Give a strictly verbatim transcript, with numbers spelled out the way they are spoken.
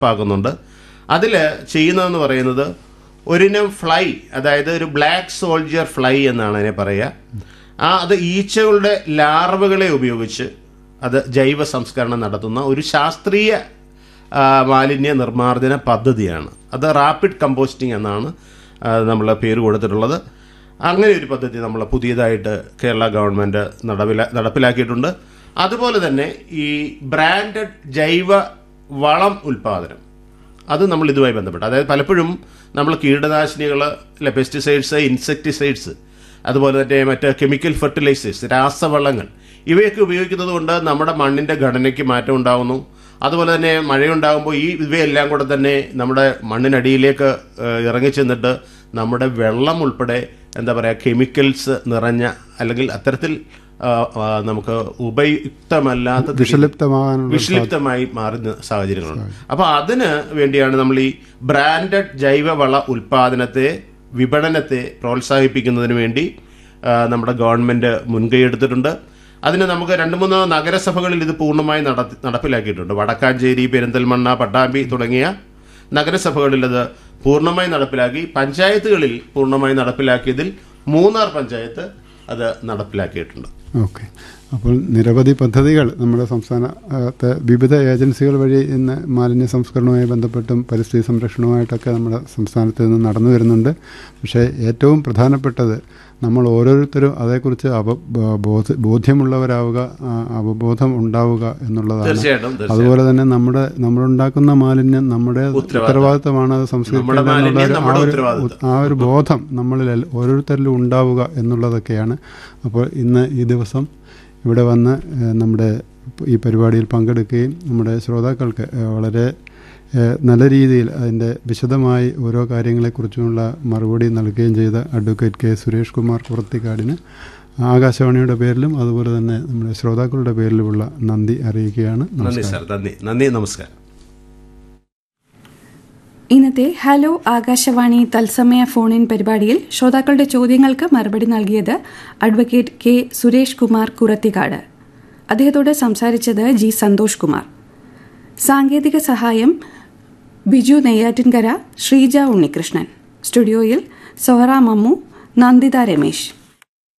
നടപ്പാക്കുന്നുണ്ട്. അതിൽ ചെയ്യുന്നതെന്ന് പറയുന്നത് ഒരിനം ഫ്ലൈ, അതായത് ഒരു ബ്ലാക്ക് സോൾജിയർ ഫ്ലൈ എന്നാണ് അതിനെ പറയുക. ആ അത് ഈച്ചകളുടെ ലാർവകളെ ഉപയോഗിച്ച് അത് ജൈവ സംസ്കരണം നടത്തുന്ന ഒരു ശാസ്ത്രീയ മാലിന്യ നിർമ്മാർജ്ജന പദ്ധതിയാണ്. അത് റാപ്പിഡ് കമ്പോസ്റ്റിംഗ് എന്നാണ് നമ്മൾ പേര് കൊടുത്തിട്ടുള്ളത്. അങ്ങനെ ഒരു പദ്ധതി നമ്മൾ പുതിയതായിട്ട് കേരള ഗവൺമെൻറ് നടപ്പില നടപ്പിലാക്കിയിട്ടുണ്ട്. അതുപോലെ തന്നെ ഈ ബ്രാൻഡഡ് ജൈവ വളം ഉൽപ്പാദനം, അത് നമ്മൾ ഇതുമായി ബന്ധപ്പെട്ട്, അതായത് പലപ്പോഴും നമ്മൾ കീടനാശിനികൾ, അല്ലെ പെസ്റ്റിസൈഡ്സ്, ഇൻസെക്ടിസൈഡ്സ്, അതുപോലെ തന്നെ മറ്റ് കെമിക്കൽ ഫെർട്ടിലൈസേഴ്സ്, രാസവളങ്ങൾ, ഇവയൊക്കെ ഉപയോഗിക്കുന്നത് കൊണ്ട് നമ്മുടെ മണ്ണിൻ്റെ ഘടനയ്ക്ക് മാറ്റം ഉണ്ടാകുന്നു. അതുപോലെ തന്നെ മഴയുണ്ടാകുമ്പോൾ ഈ ഇവയെല്ലാം കൂടെ തന്നെ നമ്മുടെ മണ്ണിനടിയിലേക്ക് ഇറങ്ങിച്ചെന്നിട്ട് നമ്മുടെ വെള്ളം ഉൾപ്പെടെ എന്താ പറയുക കെമിക്കൽസ് നിറഞ്ഞ അല്ലെങ്കിൽ അത്തരത്തിൽ നമുക്ക് ഉപയുക്തമല്ലാത്ത വിഷലിപ്തമായി മാറുന്ന സാഹചര്യങ്ങളുണ്ട്. അപ്പോൾ അതിന് വേണ്ടിയാണ് നമ്മൾ ഈ ബ്രാൻഡഡ് ജൈവവള ഉൽപ്പാദനത്തെ, വിപണനത്തെ പ്രോത്സാഹിപ്പിക്കുന്നതിന് വേണ്ടി നമ്മുടെ ഗവൺമെൻറ് മുൻകൈ എടുത്തിട്ടുണ്ട്. അതിന് നമുക്ക് രണ്ട് മൂന്ന് നഗരസഭകളിൽ ഇത് പൂർണ്ണമായി നടത്തി നടപ്പിലാക്കിയിട്ടുണ്ട്. വടക്കാഞ്ചേരി, പെരിന്തൽമണ്ണ, പട്ടാമ്പി തുടങ്ങിയ നഗരസഭകളിൽ അത് പൂർണ്ണമായി നടപ്പിലാക്കി. പഞ്ചായത്തുകളിൽ പൂർണ്ണമായി നടപ്പിലാക്കിയതിൽ മൂന്നാർ പഞ്ചായത്ത് അത് നടപ്പിലാക്കിയിട്ടുണ്ട്. ഓക്കെ. അപ്പോൾ നിരവധി പദ്ധതികൾ നമ്മുടെ സംസ്ഥാനത്തെ വിവിധ ഏജൻസികൾ വഴി ഇന്ന് മാലിന്യ സംസ്കരണവുമായി ബന്ധപ്പെട്ടും പരിസ്ഥിതി സംരക്ഷണവുമായിട്ടൊക്കെ നമ്മുടെ സംസ്ഥാനത്ത് നിന്ന് നടന്നു വരുന്നുണ്ട്. പക്ഷേ ഏറ്റവും പ്രധാനപ്പെട്ടത് നമ്മൾ ഓരോരുത്തരും അതേക്കുറിച്ച് അവബോധ ബോധ്യമുള്ളവരാവുക, അവബോധം ഉണ്ടാവുക എന്നുള്ളതാണ്. അതുപോലെ തന്നെ നമ്മുടെ നമ്മളുണ്ടാക്കുന്ന മാലിന്യം നമ്മുടെ ഉത്തരവാദിത്തമാണ്, അത് സംസ്കരിക്കേണ്ട ആ ഒരു ബോധം നമ്മളിൽ ഓരോരുത്തരിലും ഉണ്ടാവുക എന്നുള്ളതൊക്കെയാണ്. അപ്പോൾ ഇന്ന് ഈ ദിവസം ഇവിടെ വന്ന് നമ്മുടെ ഈ പരിപാടിയിൽ പങ്കെടുക്കുകയും നമ്മുടെ ശ്രോതാക്കൾക്ക് വളരെ നല്ല രീതിയിൽ അതിൻ്റെ വിശദമായി ഓരോ കാര്യങ്ങളെക്കുറിച്ചുമുള്ള മറുപടി നൽകുകയും ചെയ്ത അഡ്വക്കേറ്റ് കെ സുരേഷ് കുമാർ കുറത്തിക്കാടിന് ആകാശവാണിയുടെ പേരിലും അതുപോലെ തന്നെ നമ്മുടെ ശ്രോതാക്കളുടെ പേരിലുമുള്ള നന്ദി അറിയിക്കുകയാണ്. നന്ദി, നമസ്കാരം. ഇന്നത്തെ ഹലോ ആകാശവാണി തത്സമയ ഫോൺ ഇൻ പരിപാടിയിൽ ശ്രോതാക്കളുടെ ചോദ്യങ്ങൾക്ക് മറുപടി നൽകിയത് അഡ്വക്കേറ്റ് കെ സുരേഷ് കുമാർ കുറത്തിക്കാട്. അദ്ദേഹത്തോട് സംസാരിച്ചത് ജി സന്തോഷ് കുമാർ. സാങ്കേതിക സഹായം ബിജു നെയ്യാറ്റിൻകര, ശ്രീജ ഉണ്ണികൃഷ്ണൻ. സ്റ്റുഡിയോയിൽ സൊഹറ മമ്മു, നന്ദിത രമേശ്.